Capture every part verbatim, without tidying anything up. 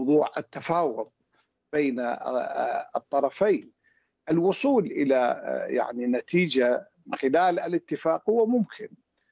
موضوع التفاوض بين الطرفين. الوصول إلى يعني نتيجة خلال الاتفاق هو ممكن،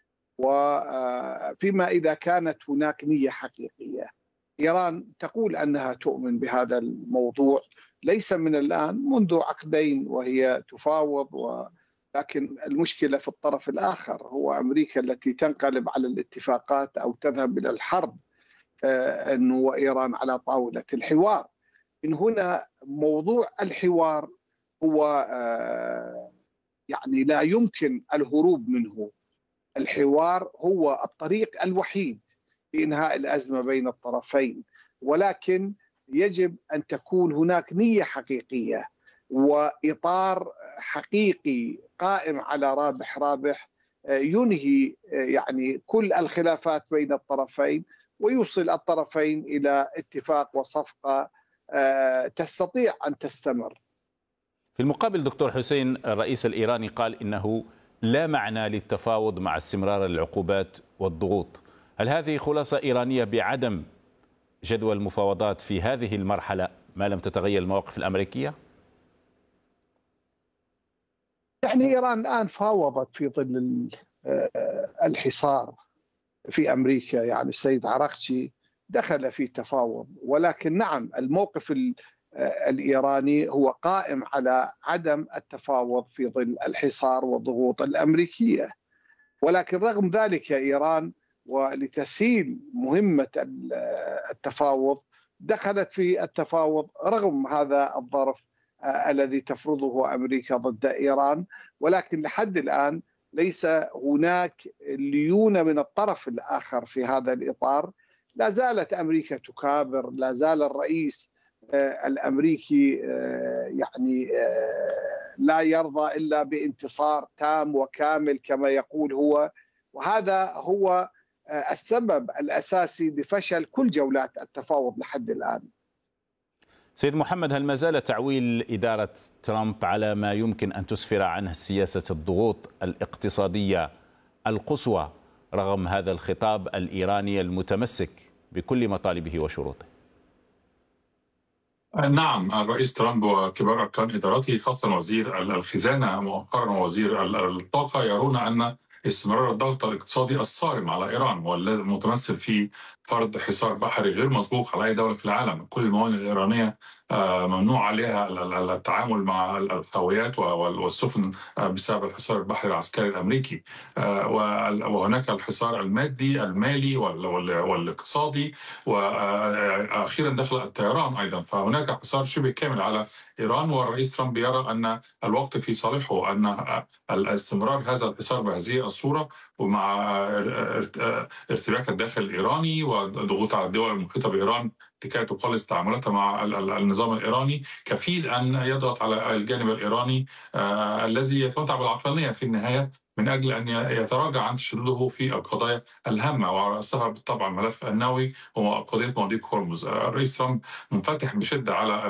وفيما إذا كانت هناك نية حقيقية. إيران تقول أنها تؤمن بهذا الموضوع ليس من الآن، منذ عقدين وهي تفاوض، ولكن المشكلة في الطرف الآخر هو أمريكا التي تنقلب على الاتفاقات أو تذهب إلى الحرب، أنه وإيران على طاولة الحوار. من هنا موضوع الحوار هو يعني لا يمكن الهروب منه. الحوار هو الطريق الوحيد لإنهاء الأزمة بين الطرفين، ولكن يجب أن تكون هناك نية حقيقية وإطار حقيقي قائم على رابح رابح ينهي يعني كل الخلافات بين الطرفين ويوصل الطرفين إلى اتفاق وصفقة تستطيع أن تستمر. في المقابل دكتور حسين، الرئيس الإيراني قال إنه لا معنى للتفاوض مع استمرار العقوبات والضغوط. هل هذه خلاصة إيرانية بعدم جدوى المفاوضات في هذه المرحلة ما لم تتغير المواقف الأمريكية؟ يعني إيران الآن فاوضت في ظل الحصار في أمريكا، يعني السيد عراقچي دخل في تفاوض، ولكن نعم الموقف الإيراني هو قائم على عدم التفاوض في ظل الحصار والضغوط الأمريكية. ولكن رغم ذلك إيران ولتسهيل مهمة التفاوض دخلت في التفاوض رغم هذا الظرف الذي تفرضه أمريكا ضد إيران، ولكن لحد الآن ليس هناك ليونة من الطرف الآخر في هذا الإطار. لا زالت أمريكا تكابر، لا زال الرئيس الأمريكي يعني لا يرضى إلا بانتصار تام وكامل كما يقول هو، وهذا هو السبب الأساسي بفشل كل جولات التفاوض لحد الآن. سيد محمد، هل ما زال تعويل إدارة ترامب على ما يمكن أن تسفر عنه سياسة الضغوط الاقتصادية القصوى رغم هذا الخطاب الإيراني المتمسك بكل مطالبه وشروطه؟ نعم، الرئيس ترامب وكبار أركان إدارته خاصة وزير الخزانة مؤخرا ووزير الطاقة يرون أن استمرار الضغط الاقتصادي الصارم على إيران والمتمثل في فرض حصار بحري غير مسبوق على أي دولة في العالم. كل الموانئ الإيرانية ممنوع عليها التعامل مع الحاويات والسفن بسبب الحصار البحري العسكري الأمريكي، وهناك الحصار المادي المالي والاقتصادي، وأخيرا دخل الطيران أيضا. فهناك حصار شبه كامل على إيران، والرئيس ترامب يرى أن الوقت في صالحه أن الاستمرار هذا الحصار بهذه الصورة ومع ارتباك الداخل الإيراني وضغوط على الدول المحيطة بإيران لكي تقلص تعاملاتها مع النظام الإيراني كفيل أن يضغط على الجانب الإيراني آه الذي يتمتع بالعقلانية في النهاية من أجل أن يتراجع عن تشدده في القضايا الهامة، وعلى رأسها بالطبع الملف النووي وقضية مضيق هرمز. الرئيس ترامب منفتح بشدة على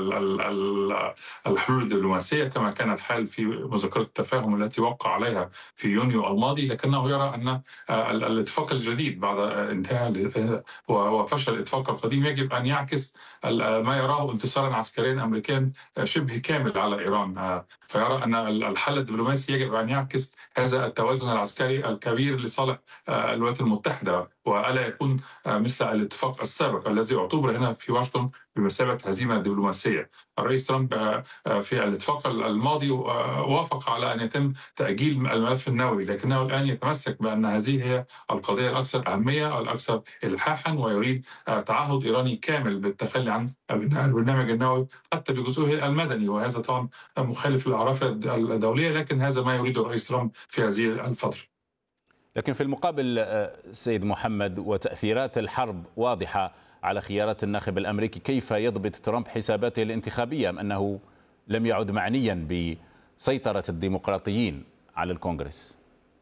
الحلول الدبلوماسية كما كان الحال في مذكرة التفاهم التي وقع عليها في يونيو الماضي، لكنه يرى أن الاتفاق الجديد بعد انتهاء وفشل الاتفاق القديم يجب أن يعكس ما يراه انتصارا عسكريا أمريكيا شبه كامل على إيران. فيرى أن الحل الدبلوماسي يجب أن يعكس هذا التوازن العسكري الكبير لصالح الولايات المتحدة، وألا يكون مثل الاتفاق السابق الذي اعتبر هنا في واشنطن بمثابة هزيمة دبلوماسية. الرئيس ترامب في الاتفاق الماضي وافق على أن يتم تأجيل الملف النووي، لكنه الآن يتمسك بأن هذه هي القضية الأكثر أهمية والأكثر إلحاحا، ويريد تعهد إيراني كامل بالتخلي عن البرنامج النووي حتى بجزئه المدني، وهذا طبعا مخالف للأعراف الدولية، لكن هذا ما يريده الرئيس ترامب في هذه الفترة. لكن في المقابل سيد محمد، وتأثيرات الحرب واضحة على خيارات الناخب الأمريكي، كيف يضبط ترامب حساباته الانتخابية أم أنه لم يعد معنيا بسيطرة الديمقراطيين على الكونغرس؟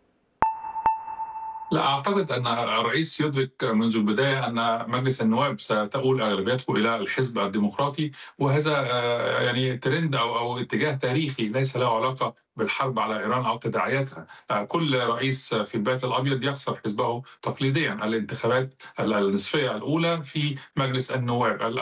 لا أعتقد أن الرئيس يدرك منذ البداية أن مجلس النواب ستؤول أغلبيته إلى الحزب الديمقراطي، وهذا يعني ترند أو أو اتجاه تاريخي ليس له علاقة بالحرب على إيران أو تداعياتها. كل رئيس في البيت الأبيض يخسر حزبه تقليديا الانتخابات النصفية الأولى في مجلس النواب.